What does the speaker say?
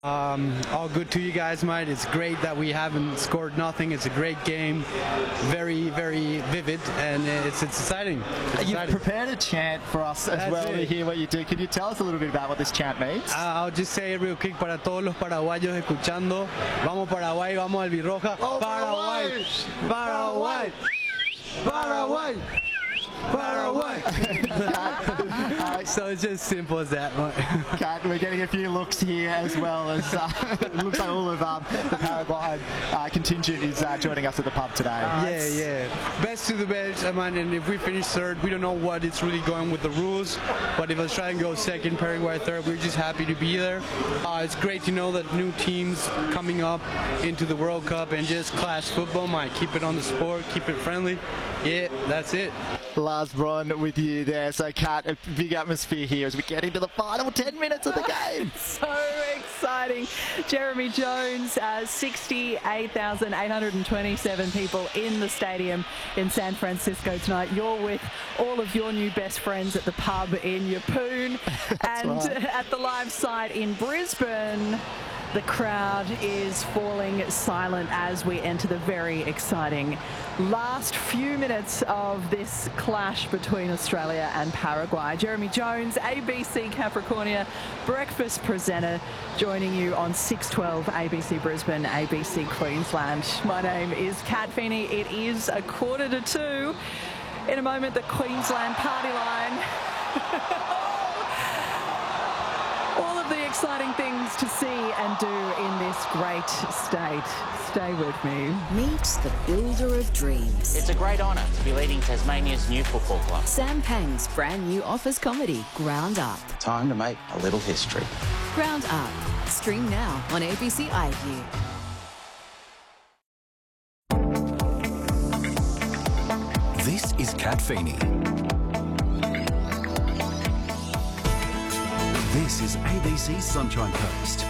All good to you guys, mate. It's great that we haven't scored nothing. It's a great game, very, very vivid, and it's exciting. You've prepared a chant for us as well to hear what you do. Can you tell us a little bit about what this chant means? I'll just say it real quick para todos los paraguayos escuchando. Vamos Paraguay, vamos albirroja. Paraguay, Paraguay, Paraguay. Paraguay. So it's just simple as that. Kat, we're getting a few looks here as well as it looks like all of the Paraguay contingent is joining us at the pub today. Yeah. Best to the best, man. And if we finish third, we don't know what it's really going with the rules. But if Australia goes second, Paraguay third, we're just happy to be there. It's great to know that new teams coming up into the World Cup and just class football might keep it on the sport, keep it friendly. Yeah, that's it. Lars Braun with you there. So, Kat, a big atmosphere here as we get into the final 10 minutes of the game. So exciting. Jeremy Jones, 68,827 people in the stadium in San Francisco tonight. You're with all of your new best friends at the pub in Yeppoon. And right. At the live site in Brisbane, the crowd is falling silent as we enter the very exciting last few minutes of this clash between Australia and Paraguay. Jeremy Jones, ABC Capricornia breakfast presenter, joining you on 612 ABC Brisbane, ABC Queensland. My name is Kat Feeney. It is 1:45. In a moment, the Queensland party line. All of the exciting things to see and do in this great state. Stay with me. Meet the builder of dreams. It's a great honour to be leading Tasmania's new football club. Sam Pang's brand new office comedy, Ground Up. Time to make a little history. Ground Up. Stream now on ABC iView. This is Kat Feeney. This is ABC Sunshine Coast.